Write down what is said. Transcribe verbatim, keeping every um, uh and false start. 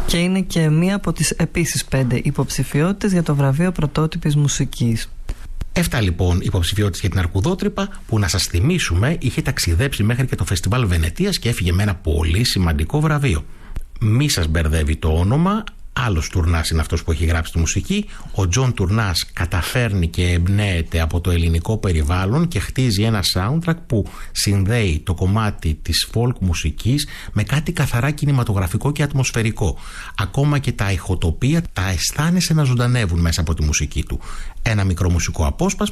Και είναι και μία από τις επίσης πέντε υποψηφιότητες για το βραβείο πρωτότυπης μουσικής. Έφτα λοιπόν υποψηφιότητες για την Αρκουδότρυπα, που να σας θυμίσουμε είχε ταξιδέψει μέχρι και το Φεστιβάλ Βενετίας και έφυγε με ένα πολύ σημαντικό βραβείο. Μη σας μπερδεύει το όνομα, άλλος Τουρνάς είναι αυτός που έχει γράψει τη μουσική. Ο Τζον Τουρνάς καταφέρνει και εμπνέεται από το ελληνικό περιβάλλον και χτίζει ένα soundtrack που συνδέει το κομμάτι της folk μουσικής με κάτι καθαρά κινηματογραφικό και ατμοσφαιρικό. Ακόμα και τα ηχοτοπία τα αισθάνεσαι να ζωντανεύουν μέσα από τη μουσική του. Ένα μικρό μουσικό απόσπασμα